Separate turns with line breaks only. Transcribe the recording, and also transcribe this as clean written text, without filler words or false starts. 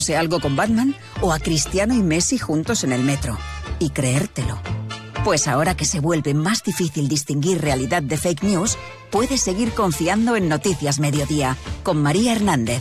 algo con Batman o a Cristiano y Messi juntos en el metro. Y creértelo. Pues ahora que se vuelve más difícil distinguir realidad de fake news, puedes seguir confiando en Noticias Mediodía con María Hernández.